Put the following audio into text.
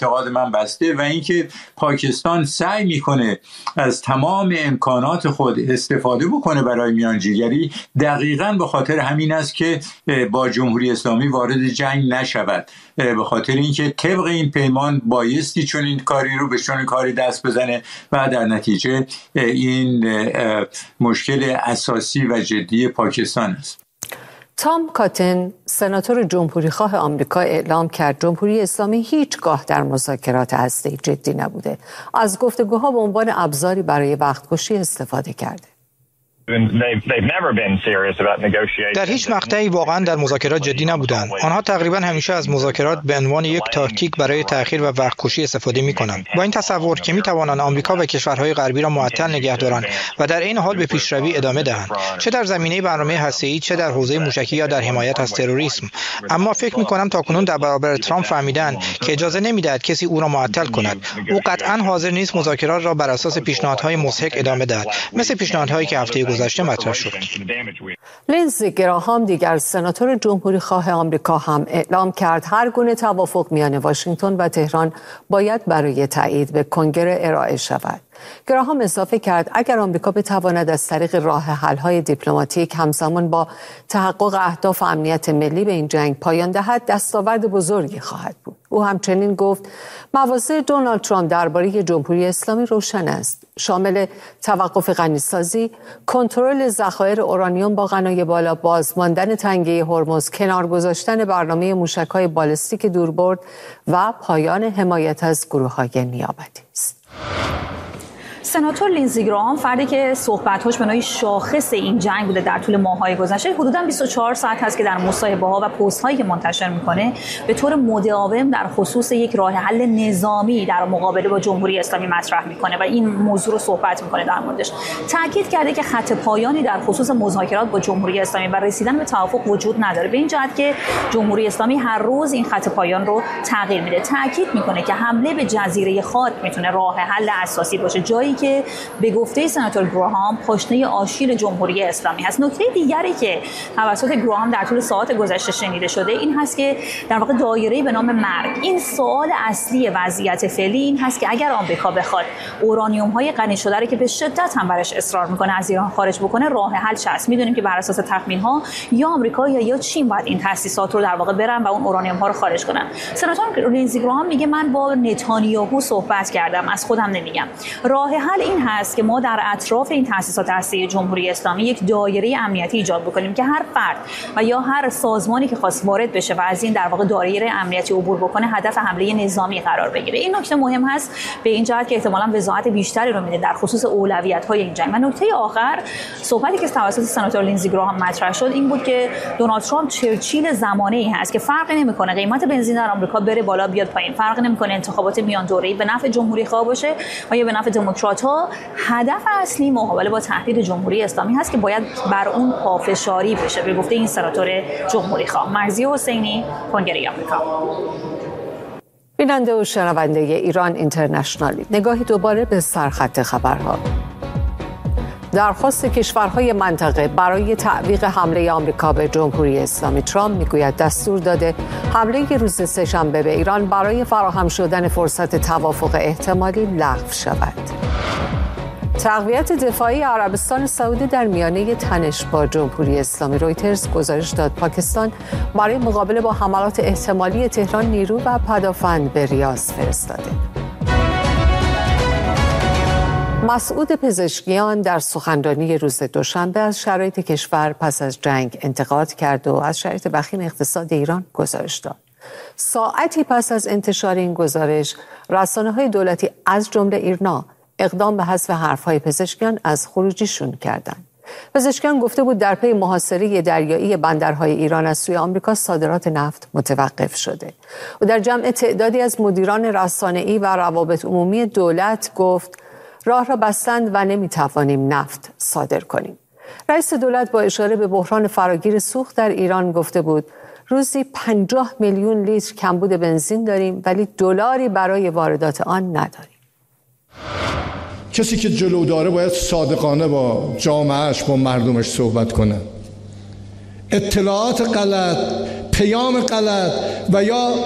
اعتقاد من بسته و اینکه پاکستان سعی میکنه از تمام امکانات خود استفاده بکنه برای میانجیگری، دقیقاً به خاطر همین است که با جمهوری اسلامی وارد جنگ نشود، به خاطر اینکه طبق این پیمان بایستی چون این کاری رو به چون کاری دست بزنه و در نتیجه این مشکل اساسی و جدی پاکستان است. تام کاتن، سناتور جمهوریخواه آمریکا، اعلام کرد جمهوری اسلامی هیچگاه در مذاکرات هسته‌ای جدی نبوده. از گفتگوها به عنوان ابزاری برای وقت‌کشی استفاده کرده. در هیچ مقطعی واقعا در مذاکرات جدی نبودند. آنها تقریبا همیشه از مذاکرات به عنوان یک تاکتیک برای تأخیر و وقت‌کشی استفاده می‌کنند. با این تصور که می‌توانند آمریکا و کشورهای غربی را معطل نگه دارند و در این حال به پیشروی ادامه دهند، چه در زمینه برنامه هسته‌ای، چه در حوزه موشکی یا در حمایت از تروریسم. اما فکر می‌کنم تاکنون در برابر ترامپ فهمیدند که اجازه نمی‌دهد کسی او را معطل کند. او قطعاً حاضر نیست مذاکرات را بر اساس پیشنهادهای مضحک ادامه دهد، مثل پیشنهادهایی که هفته گذشته مطرح شد. لینزی گراهام، دیگر سناتور جمهوریخواه آمریکا، هم اعلام کرد هر گونه توافق میان واشنگتن و تهران باید برای تایید به کنگره ارائه شود. گراهام اضافه کرد اگر آمریکا بتواند از طریق راه حل‌های دیپلماتیک همزمان با تحقق اهداف امنیت ملی به این جنگ پایان دهد، دستاورد بزرگی خواهد بود. او همچنین گفت مواضع دونالد ترامپ درباره جمهوری اسلامی روشن است، شامل توقف غنیسازی، کنترل ذخایر اورانیوم با غنای بالا، بازماندن تنگه هرمز، کنار گذاشتن برنامه موشک‌های بالستیک دوربرد و پایان حمایت از گروه‌های نیابتی است. سناتور لینزی گراهام، فردی که صحبت‌هاش به نوعی شاخص این جنگ بوده در طول ماه‌های گذشته، حدوداً 24 ساعت هست که در مصاحبه‌ها و پست‌هایی که منتشر می‌کنه به طور مداوم در خصوص یک راه حل نظامی در مقابله با جمهوری اسلامی مطرح می‌کنه و این موضوع رو صحبت می‌کنه در موردش. تاکید کرده که خط پایانی در خصوص مذاکرات با جمهوری اسلامی و رسیدن به توافق وجود نداره، به این جهت که جمهوری اسلامی هر روز این خط پایان رو تغییر میده. تاکید می‌کنه که حمله به جزیره خاک می‌تونه راه حل اساسی باشه، جایی که به گفته سناتور گراهام پاشنه آشیل جمهوری اسلامی هست. نکته دیگری که توسط گراهام در طول ساعات گذشته شنیده شده این هست که در واقع دایره‌ای به نام مرگ، این سوال اصلی وضعیت فعلی این هست که اگر آمریکا بخواد اورانیوم‌های غنی شده رو که به شدت هم برش اصرار میکنه از ایران خارج بکنه، راه حل چه است؟ میدونیم که بر اساس تخمین‌ها یا آمریکا یا چین باید این تأسیسات رو در واقع برن و اون اورانیوم‌ها رو خارج کنن. سناتور لینزی گراهام میگه من با نتانیاهو صحبت کردم، از خودم نمیگم. راه حل این هست که ما در اطراف این تأسیسات هسته‌ای جمهوری اسلامی یک دایره امنیتی ایجاد بکنیم که هر فرد و یا هر سازمانی که خواست وارد بشه و از این در واقع دایره امنیتی عبور بکنه هدف حمله نظامی قرار بگیره. این نکته مهم هست به این جهت که احتمالاً وضاحت بیشتری رو میده در خصوص اولویت‌های این جنگ. و نکته آخر، صحبتی که توسط سناتور لینزی گراهام مطرح شد این بود که دونالد ترامپ چرچیل زمانه‌ای هست که فرقی نمی‌کنه قیمت بنزین در آمریکا بره بالا بیاد پایین، فرقی نمی‌کنه انتخابات میان دوره‌ای به نفع جمهوری‌خواه باشه و یا به نفع دموکرات‌ها. هدف اصلی مقابله با تهدید جمهوری اسلامی هست که باید بر اون پافشاری بشه، به گفته این سناتور جمهوری‌خواه. مرضیه حسینی، کنگره آمریکا. بیننده و شنونده ایران اینترنشنال، نگاهی دوباره به سرخط خبرها. درخواست کشورهای منطقه برای تعویق حمله آمریکا به جمهوری اسلامی. ترامپ میگوید دستور داده حمله روز سه‌شنبه به ایران برای فراهم شدن فرصت توافق احتمالی لغو شود. تقویت دفاعی عربستان سعودی در میانه تنش با جمهوری اسلامی. رویترز گزارش داد پاکستان برای مقابله با حملات احتمالی تهران نیرو و پدافند به ریاض فرستاده. مسعود پزشکیان در سخنرانی روز دوشنبه از شرایط کشور پس از جنگ انتقاد کرد و از شرایط وخیم اقتصاد ایران گزارش داد. ساعتی پس از انتشار این گزارش، رسانه‌های دولتی از جمله ایرنا اقدام به حذف حرف‌های پزشکیان از خروجیشون کردند. پزشکیان گفته بود در پی محاصره دریایی بندرهای ایران از سوی آمریکا صادرات نفت متوقف شده. و در جمع تعدادی از مدیران رسانه‌ای و روابط عمومی دولت گفت راه را بستند و نمیتوانیم نفت صادر کنیم. رئیس دولت با اشاره به بحران فراگیر سوخت در ایران گفته بود روزی 50 میلیون لیتر کمبود بنزین داریم ولی دلاری برای واردات آن نداریم. کسی که جلو داره باید صادقانه با جامعهش، با مردمش صحبت کنه. اطلاعات غلط، پیام غلط و یا